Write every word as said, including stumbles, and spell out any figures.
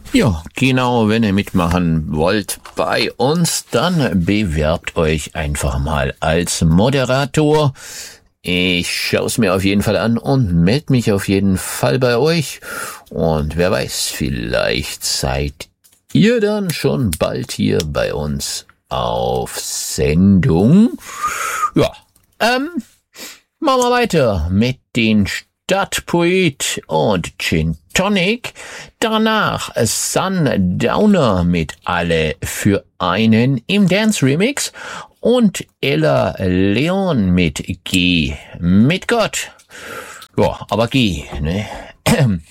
Ja, genau, wenn ihr mitmachen wollt bei uns, dann bewerbt euch einfach mal als Moderator. Ich schaue es mir auf jeden Fall an und melde mich auf jeden Fall bei euch. Und wer weiß, vielleicht seid ihr dann schon bald hier bei uns auf Sendung. Ja, ähm, machen wir weiter mit den Stadtpoet und Gin Tonic. Danach Sundowner mit Alle für einen im Dance Remix und Ella Leon mit Geh mit Gott. Ja, aber Geh, ne?